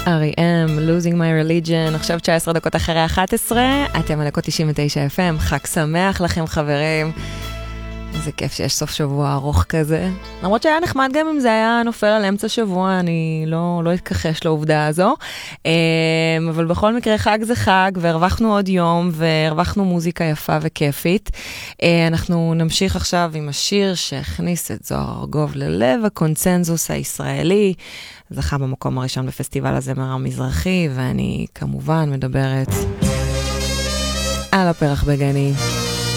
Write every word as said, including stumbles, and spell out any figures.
אר אי אם, Losing My Religion, עכשיו תשע עשרה דקות אחרי אחת עשרה, אתם על דקות תשעים ותשע אף אם, חג שמח לכם חברים. איזה כיף שיש סוף שבוע ארוך כזה. למרות שהיה נחמד גם אם זה היה נופל על אמצע שבוע, אני לא, לא אתכחש לעובדה הזו. אבל בכל מקרה חג זה חג, והרווחנו עוד יום, והרווחנו מוזיקה יפה וכיפית. אנחנו נמשיך עכשיו עם השיר שהכניס את זוהר ארגוב ללב הקונצנזוס הישראלי. זכה במקום הראשון בפסטיבל הזמר המזרחי, ואני כמובן מדברת על הפרח בגני.